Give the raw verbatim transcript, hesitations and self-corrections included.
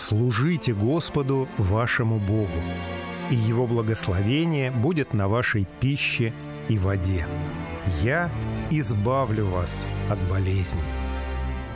служите Господу вашему Богу, и Его благословение будет на вашей пище и воде. Я избавлю вас от болезней».